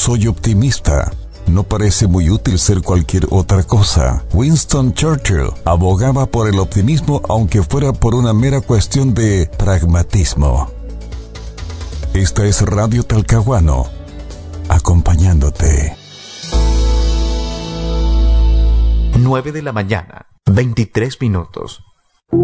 soy optimista. No parece muy útil ser cualquier otra cosa. Winston Churchill abogaba por el optimismo aunque fuera por una mera cuestión de pragmatismo. Esta es Radio Talcahuano, acompañándote. 9 de la mañana, 23 minutos.